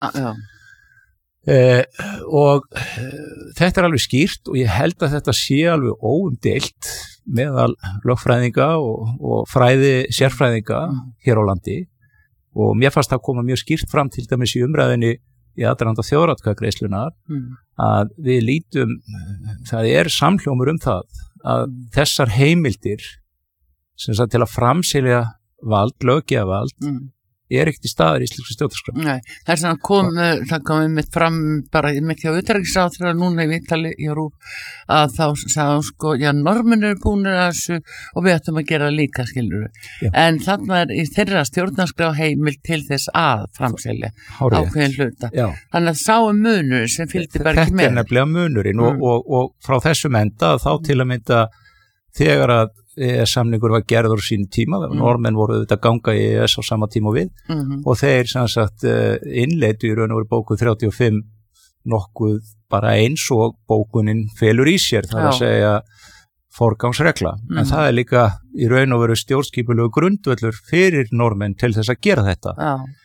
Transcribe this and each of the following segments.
Já. Og þetta alveg skýrt og ég held að þetta sé alveg óumdeilt meðal lögfræðinga og sérfræðinga hér á landi og mér fannst það koma mjög skýrt fram til dæmis í umræðinni í aðdraganda þjóðaratkvæðagreiðslunnar að við lítum, það samhljómur það að þessar heimildir sem sagt til að framselja vald, löggjafarvald ekkert í staðar í íslenskri stjórnarskrá. Nei, það kom mitt fram bara mitt hjá utanríkisráðherra núna í viðtali í RÚV að þá sagði sko, já, Norðmenn eru búnir að þessu og við ættum að gera það líka, skilur við. En þannig í þeirra stjórnarskrá heimild til þess að framselja ákveðin hluta. Já. Þannig að sáum munur sem fylgdi bara ekki með. Þetta nefnilega munurinn og frá þessum enda þá til að mynda þegar að samningur var gerður á sín tíma, Norðmenn voru auðvitað að ganga í EES á sama tíma og við og þeir sem sagt innleitu í raun og veru bókun 35 nokkuð bara eins og bókunin felur í sér, það að segja forgangsregla, en það líka í raun og veru stjórnskipulegu grundvöllur fyrir Norðmenn til þess að gera þetta.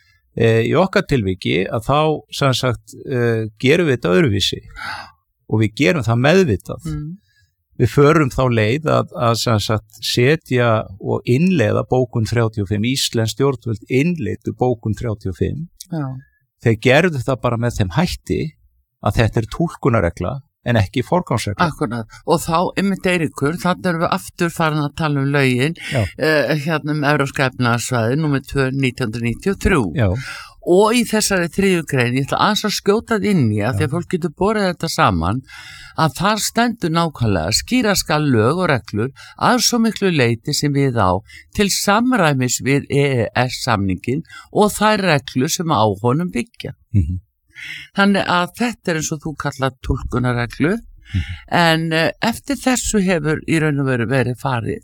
Í okkar tilviki að þá sem sagt gerum við þetta öðruvísi og við gerum það meðvitað. Við förum þá leið að sagt, setja og innleiða bókun 35, íslensk stjórnvöld innleitu bókun 35. Já. Þeir gerðu það bara með þeim hætti að þetta túlkunarregla en ekki forgangsregla. Akkurat, og þá einmitt Eiríkur, þannig erum við aftur farin að tala lögin hérna Evrópska efnahagssvæðið númer 2 1993. Já. Og í þessari 3. grein, ég ætla aðeins að skjóta það inn í að því að fólk getur borið þetta saman, að þar stendur nákvæmlega skýra skal lög og reglur að svo miklu leyti sem við á til samræmis við EES-samningin og þær reglur sem á honum byggja. Þannig að þetta eins og þú kallar túlkunarreglur, en eftir þessu hefur í raun og veru verið farið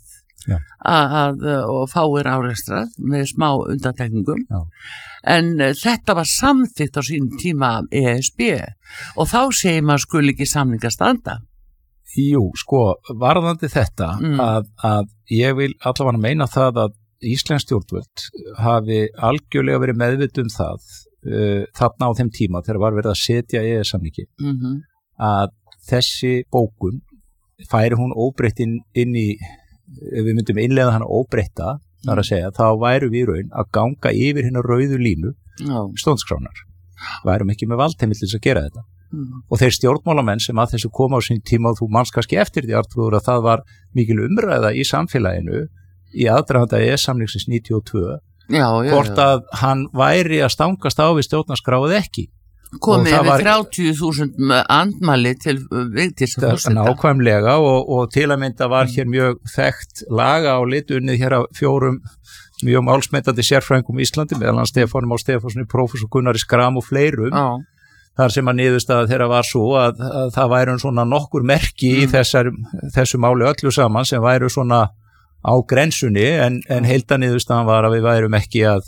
og fáir áreistrað með smá undantekningum. En þetta var samþykkt á sínum tíma af ESB og þá segir maður skuli ekki samninga standa. Jú, sko, varðandi þetta að ég vil allavega meina það að íslensk stjórnvöld hafi algjörlega verið meðvituð það þarna á þeim tíma þegar var verið að setja EES-samningi að þessi bókun færi hún óbreytt inn í, ef við myndum innleiða hana óbreytta, þar að segja, þá væru við í raun að ganga yfir hérna rauðu línu stjórnarskránar. Værum ekki með valdheimild til þess að gera þetta. Og þeir stjórnmálamenn sem að þessu koma á sín tíma og þú manst kannski eftir því Arnþrúður að það var mikil umræða í samfélaginu í aðdraganda EES-samningsins 92 hvort að hann væri að stangast á við stjórnarskráið ekki. Komið við 30.000 andmæli til Vigdís forseta. Nákvæmlega og til að mynda var hér mjög þekkt laga á litunnið hér af 4 mjög málsmetandi sérfræðingum í Íslandi meðal hann Stefán Már Stefánsson, prófessor Gunnar Skram og fleirum. Þar sem að niðurstaða þeirra var svo að það væru svona nokkur merki í þessu máli öllu saman sem væru svona á grensunni en heildarniðurstaðan var að við værum ekki að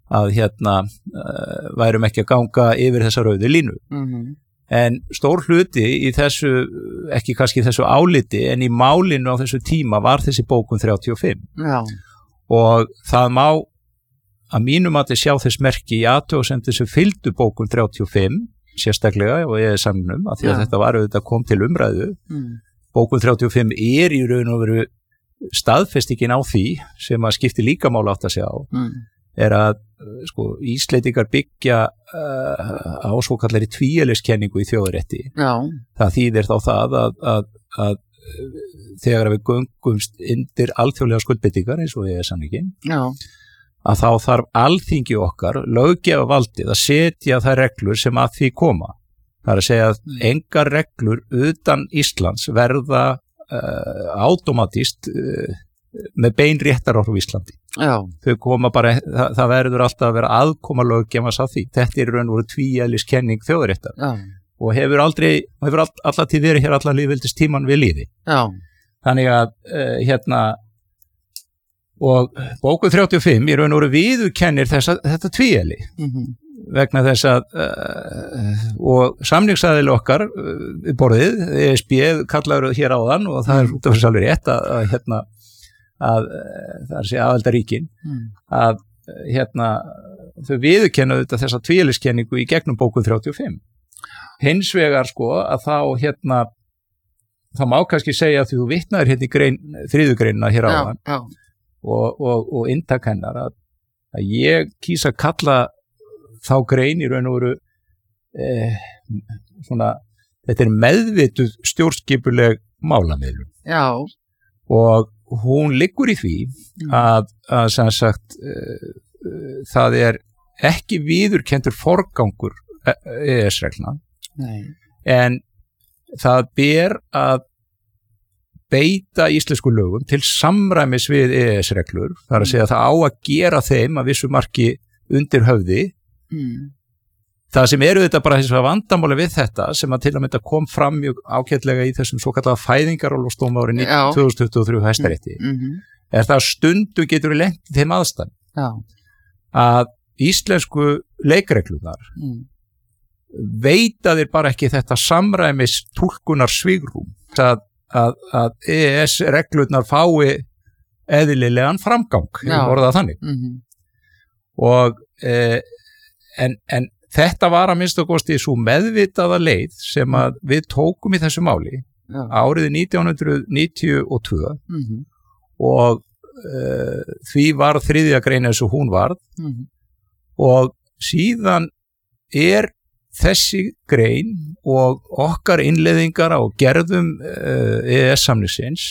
værum ekki að ganga yfir þessa rauðu línu. En stór hluti í þessu, ekki kannski þessu áliti, en í málinu á þessu tíma var þessi bókun 35. Og það má að mínum að þið sjá þess merki í athugasemdum sem fylgdu bókun 35, sérstaklega og ég samnum, að því að þetta var auðvitað kom til umræðu. Bókun 35 í raun og veru staðfestingin á því sem að skipti líka máli átt að sjá. Að sko, Íslendingar byggja á svokallari tvíeðliskenningu í þjóðarétti. Það þýðir þá það að þegar við göngumst undir alþjóðlega skuldbindingar eins og EES-samningin að þá þarf alþingi okkar löggjafarvaldið að setja þær reglur sem að því koma. Það að segja að engar reglur utan Íslands verða automatist með bein réttaráhrif í Íslandi. Þau koma bara, það verður alltaf að vera aðkoma löggjafans að því. Þetta er raun og veru tvíeðliskenning þjóðaréttar og hefur alltaf tíð verið hér allan lýðveldis tíman við lýði. Þannig að og bókun 35 í raun og veru viðurkennir þetta tvíeðli vegna þess að og samningsaðili okkar við borðið, ESB kallaður hér áðan og það út af þess alveg rétt að það sé aðildarríkin að þau viðurkenna þetta þessa tvíeðliskenningu í gegnum bókun 35. Hins vegar sko að þá það má kannski segja að þú vitnaðir hérna í þriðju greinina hér áðan og inntak hennar að ég kýs að kalla þá grein í raun og veru svona, þetta meðvituð stjórnskipuleg málamiðlun. Já. Og hún liggur í því að sem sagt það ekki viðurkenndur forgangur EES-reglna. Nei. En það ber að beita íslensku lögum til samræmis við EES-reglur, það að segja að það á að gera þeim að vissu marki undir höfði. Það sem þetta bara þess að vandamáli við þetta sem að til að mynda kom fram mjög ágætlega í þessum svo kallaða fæðingarorlofsdómi árið 2023 Hæstarétti það að stundum getur við lent í þeim aðstæðum að íslensku leikreglunar veita þér bara ekki þetta samræmis túlkunar svigrúm að EES-reglurnar fái eðlilegan framgang, orðað þannig. Og en þetta var að minnsta kosti svo meðvitaða leið sem að við tókum í þessu máli árið 1992 og því var þriðja grein eins og hún varð og síðan þessi grein og okkar innleiðingar á gerðum EES-samningsins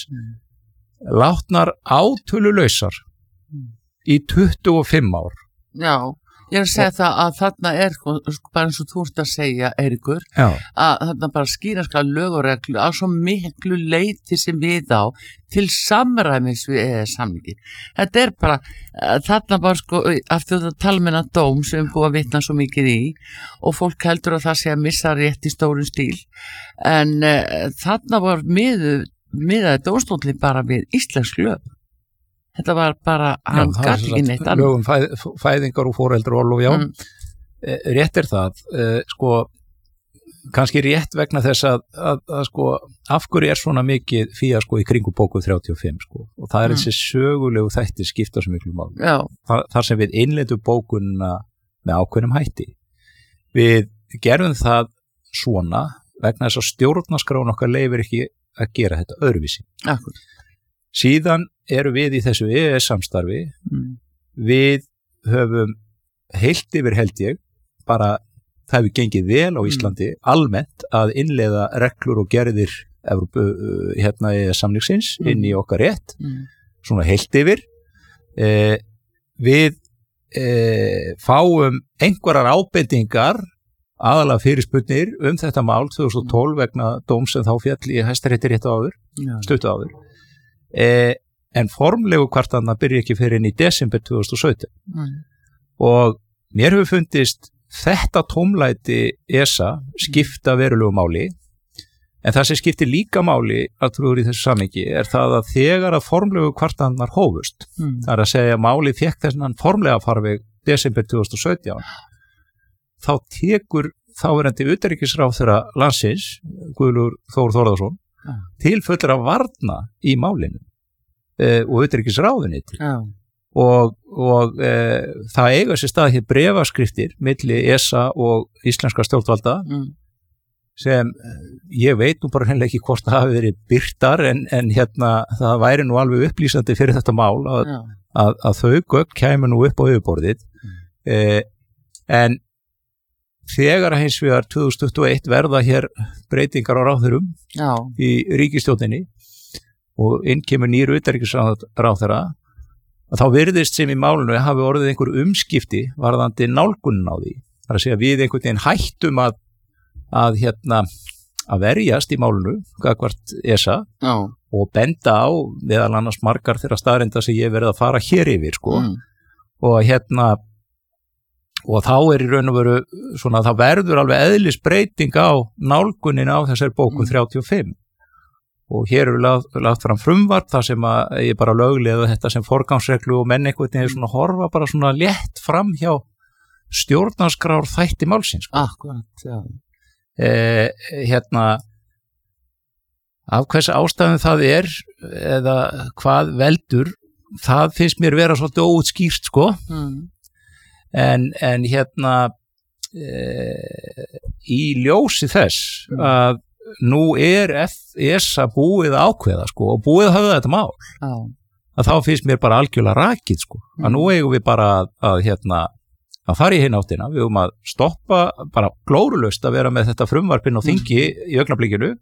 látnar átölulausar í 25 ár. Já. Ég að segja það að þarna bara eins og þú ert að segja, Eiríkur, að þarna bara skýra lög og reglu á svo miklu leyti sem við á til samræmis við EES-samningi. Þetta bara, þarna bara aftur þetta talmenna dóm sem búið að vitna svo mikið í og fólk heldur að það sé að missa rétt í stórum stíl, en þarna var miðaði dómstóllinn bara við íslensk lög. Þetta var bara, hann gæti ekki neitt annað. Lögum fæðingar og foreldraorlof, rétt það, kannski rétt vegna þess að af hverju svona mikið fíasko í kringum bóku 35, og það þessi sögulegu þætti skipta svo miklu máli. Þar sem við innleiddum bókunna með ákveðnum hætti. Við gerðum það svona vegna þess að stjórnarskráin okkar leyfir ekki að gera þetta öðruvísi. Akkur. Síðan við í þessu EES-samstarfi, við höfum heilt yfir held ég, bara það hefur gengið vel á Íslandi almennt að innleiða reglur og gerðir EES-samningsins inn í okkar rétt, svona heilt yfir. Við fáum einhverjar ábendingar, aðalega fyrirspurnir þetta mál 2012 vegna dóms sem þá féll í Hæstarétti rétt áður, stuttu áður. En formlegu kvartanna byrja ekki fyrir inn í desember 2017 og mér hefur fundist þetta tómlæti ESA skipta verulegu máli en það sem skiptir líka máli að trúður í þessu samhengi það að þegar að formlegu kvartannar hófust það að segja að máli fékk þessan formlega farveg desember 2017 þá tekur þáverandi utanríkisráðherra landsins Guðlaugur Þór Þórðarson til fullra varna í málinu og utanríkisráðuneytið og það eiga sér stað hér bréfaskriftir milli ESA og íslenska stjórnvalda sem ég veit nú bara hennilega ekki hvort það hafi verið birtar en það væri nú alveg upplýsandi fyrir þetta mál að þau gögn kæmu nú upp á yfirborðið en þegar hins vegar 2021 verða hér breytingar á ráðherrum í ríkisstjórninni og inn kemur nýr utanríkisráðherra þá virðist sem í málinu hafi orðið einhver umskipti varðandi nálgunin á því. Það að segja við einhvern veginn hættum að verjast í málinu gagnvart ESA og benda á meðal annars margar þeirra staðreynda sem ég verið að fara hér yfir og þá í raun og veru svona það verður alveg eðlisbreyting á nálgunin á þessari bókun 35 og hér lagt fram frumvarp þar sem að ég bara lögleiða þetta sem forgangsreglu og menn einhvern veginn svona horfa bara svona létt fram hjá stjórnarskrár þætti málsins. Akkurat, já. Af hvers ástæðum það eða hvað veldur, það finnst mér vera svolítið óútskýrt en hérna í ljósi þess að nú ESA búið ákveða sko, og búið að hafa þetta mál að þá finnst mér bara algjörlega rakið sko, að nú eigum við bara að fara í hinn áttina, við höfum að stoppa bara glórulaust að vera með þetta frumvarpinn á þingi í augnablikinu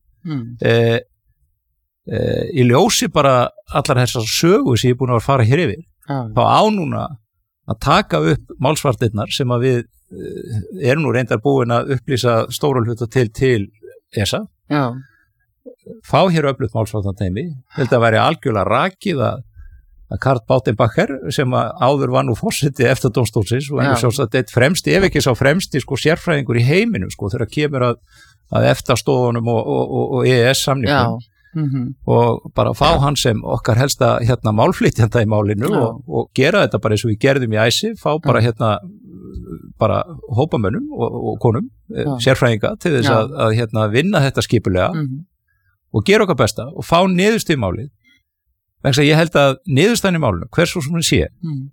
í ljósi bara allar þessar sögur sem ég er búin að fara hér yfir þá á núna að taka upp málsvartirnar sem að við erum nú reyndar búin að upplýsa stóra hluta til ESA fá hér öflugt málsvartarteymi held að væri algjörlega rakið að Karl Bautenbacher sem áður var nú forseti EFTA-dómstólsins og ennur sjálfsagt eitt fremsti, ef ekki sá fremsti sko sérfræðingur í heiminum sko þegar kemur að EFTA-stofunum og EES-samningum og bara fá hann sem okkar helsta málflytjanda í málinu og gera þetta bara eins og við gerðum í æsi, fá bara bara hópamönnum og konum, sérfræðinga til þess að vinna þetta skipulega og gera okkar besta og fá niðurstu í málið. Vegna að ég held að niðurstaðan í málinu, hversu sem hún sé,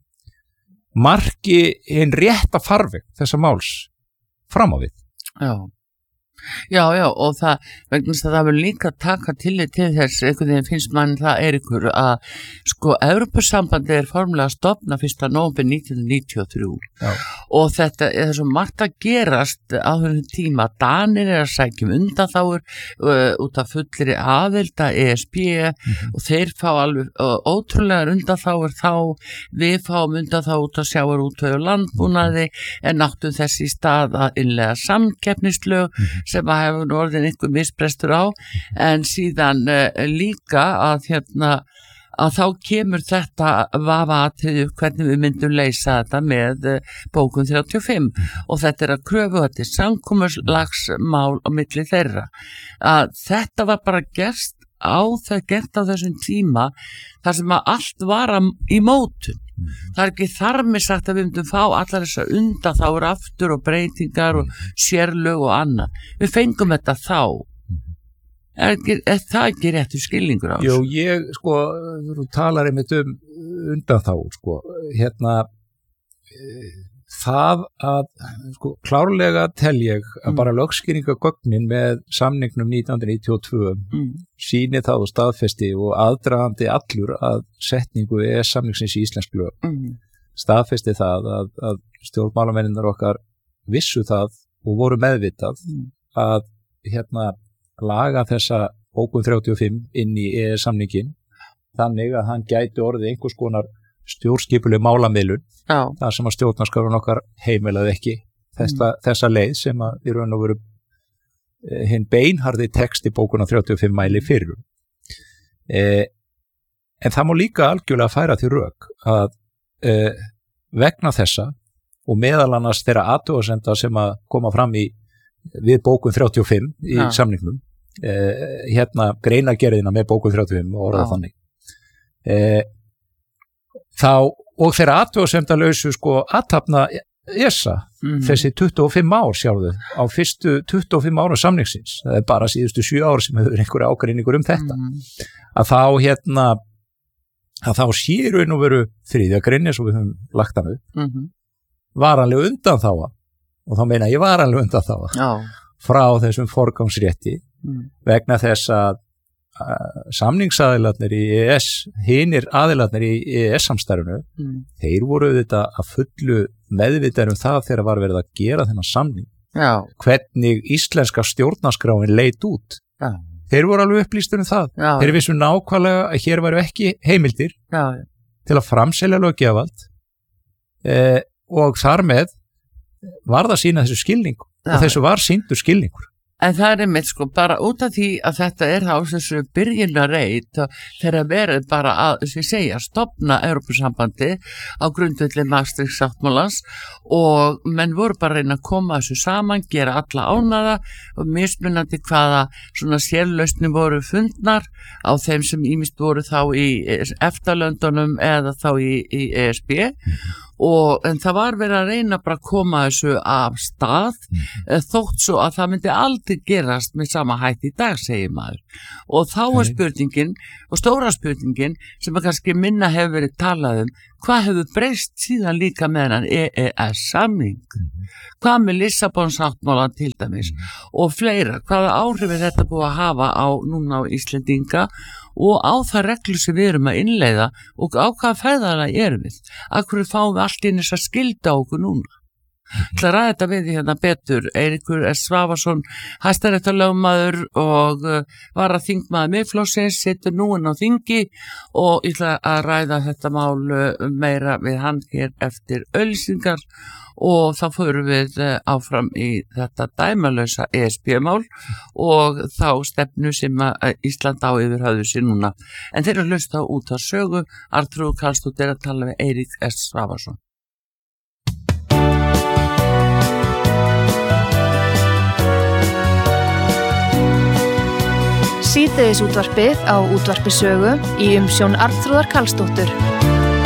marki hinn rétta farveg þessa máls fram á við. Já, og það, vegna að það vil líka taka tillit til þess, einhvern veginn finnst mann það ykkur að sko, Evrópusambandið formulega stofnað 1. nóvember 1993 og þetta er svo margt að gerast á þessum tíma. Danir að sækja undanþágur út af fullri aðild að ESB og þeir fá alveg ótrúlegar undanþágur þá, við fáum undanþágur út að sjávarútvegi og landbúnaði en áttum þess í stað að innlega samkeppnislög sem að hefur orðin einhver misbrestur á en síðan líka að þá kemur þetta vafaatriði hvernig við myndum leysa þetta með bókun 35 og þetta er að kröfu þetta er samkomulagsmál á milli þeirra að þetta var bara gert á þessum tíma þar sem að allt var í mótun. Það er ekki þar með sagt að við myndum fá allar þessar undanþágur aftur og breytingar og sérlög og annað. Við fengum þetta þá. Er það ekki réttur skilningur á þessu? Jú, ég, sko, þú talar einmitt undanþágur, sko, það að, sko, klárlega tel ég að bara lögskýringagögnin með samningnum 1992 sýni það og staðfesti og aðdragandi allur að setningu samningsins í íslensk lög staðfesti það að stjórnmálamennirnar okkar vissu það og voru meðvitað að laga þessa bókun 35 inn í samningin þannig að hann gæti orðið einhvers konar stjórnskipuleg málamiðlun þar sem að stjórnarskrárun okkar heimilaði ekki þessa leið sem að í raun og veru hinn beinharði text í bókuna 35 mæli fyrir en það má líka algjörlega færa því rök að vegna þessa og meðal annars þeirra athugasemda sem að koma fram við bókun 35 í samningnum greinargerðina með bókun 35 og orðað þannig þá og þeirra athugasemdalausu sko athafna ESA þessi 25 ár sjáðu á fyrstu 25 ára samningsins það er bara síðustu 7 ár sem hefur einhverja ágreiningur þetta að þá sé raun og veru þriðja grein eins og við höfum lagt hann upp varanlega undanþága og þá meina ég varanlega undanþága frá þessum forgangsrétti vegna þess að samningsaðilarnir í EES hinir aðilarnir í EES-samstarfinu þeir voru auðvitað að fullu meðvitaðir það þegar var verið að gera þennan samning hvernig íslenska stjórnarskráin leit út þeir voru alveg upplýstur það þeir vissu nákvæmlega að hér væru ekki heimildir til að framselja löggjöfvald og þar með var það sína þessu skilning og þessu var sýndur skilningur. En það er einmitt sko bara út af því að þetta er á þessu byrjunarreit þegar verið bara að, sem ég segja, stofna Evrópusambandi á grundvelli Maastricht-sáttmálans og menn voru bara að reyna að koma þessu saman, gera alla ánægða og mismunandi hvaða svona sérlausnir voru fundnar á þeim sem ýmist voru þá í EFTA-löndunum eða þá í ESB en það var verið að reyna bara að koma þessu af stað þótt svo að það myndi aldrei gerast með sama hætti í dag, segir maður. Og þá spurningin, og stóra spurningin sem að kannski minna hefur verið talað hvað hefur breyst síðan líka með hennan EES-samning? Hvað með Lissabon-sáttmálann til dæmis og fleira? Hvaða áhrif er þetta búið að hafa núna á Íslendinga og á það reglu sem við erum að innleiða og á hvaða ferðalag erum við? Af hverju fáum við allt inn þess að skylda okkur núna? Það ræði þetta við hérna betur. Eiríkur S. Svavarsson, hæstaréttarlögmaður og varaþingmaður Miðflokksins, situr nú inn á þingi og ég ætla að ræða þetta mál meira við hann hér eftir auglýsingar og þá förum við áfram í þetta dæmalausa ESB-mál og þá stefnu sem Ísland á yfir höfðu sér núna. En þeir eru hlusta á Útvarp Sögu. Arnþrúður Karlsdóttir að tala við Eirík S. Svavarsson. Síðdegisútvarpið á Útvarpi Sögu í umsjón Arnþrúðar Karlsdóttur.